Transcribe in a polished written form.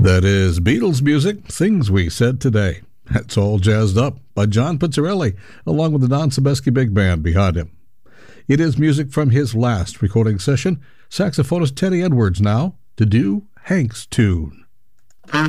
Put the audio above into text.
That is Beatles music, Things We Said Today. That's All Jazzed Up by John Pizzarelli, along with the Don Sebesky Big Band behind him. It is music from his last recording session. Saxophonist Teddy Edwards now to do Hank's tune.